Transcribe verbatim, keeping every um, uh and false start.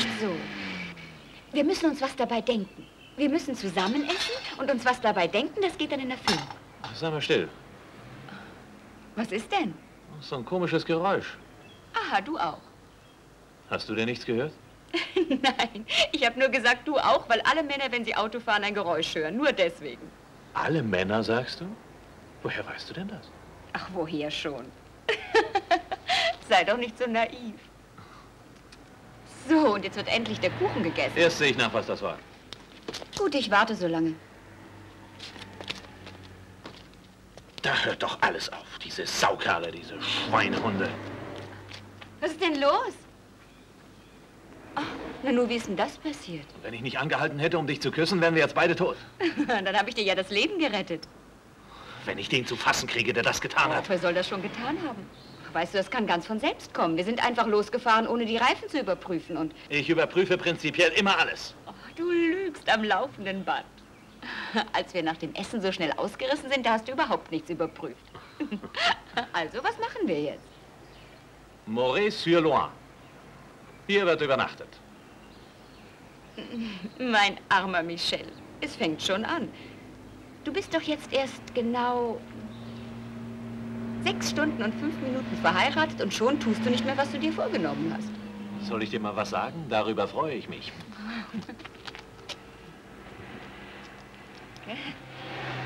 nicht so. Wir müssen uns was dabei denken. Wir müssen zusammen essen und uns was dabei denken, das geht dann in Erfüllung. Sei mal still. Was ist denn? So ein komisches Geräusch. Aha, du auch. Hast du denn nichts gehört? Nein, ich habe nur gesagt, du auch, weil alle Männer, wenn sie Auto fahren, ein Geräusch hören. Nur deswegen. Alle Männer, sagst du? Woher weißt du denn das? Ach, woher schon? Sei doch nicht so naiv. So, und jetzt wird endlich der Kuchen gegessen. Erst sehe ich nach, was das war. Gut, ich warte so lange. Da hört doch alles auf. Diese Saukerle, diese Schweinehunde. Was ist denn los? Ach, na nur, wie ist denn das passiert? Wenn ich nicht angehalten hätte, um dich zu küssen, wären wir jetzt beide tot. Dann habe ich dir ja das Leben gerettet. Wenn ich den zu fassen kriege, der das getan Ja, hat. wer soll das schon getan haben? Ach, weißt du, das kann ganz von selbst kommen. Wir sind einfach losgefahren, ohne die Reifen zu überprüfen und... Ich überprüfe prinzipiell immer alles. Oh, du lügst am laufenden Band. Als wir nach dem Essen so schnell ausgerissen sind, da hast du überhaupt nichts überprüft. Also, was machen wir jetzt? Moret-sur-Loing. Hier wird übernachtet. Mein armer Michel, es fängt schon an. Du bist doch jetzt erst genau sechs Stunden und fünf Minuten verheiratet und schon tust du nicht mehr, was du dir vorgenommen hast. Soll ich dir mal was sagen? Darüber freue ich mich. Okay.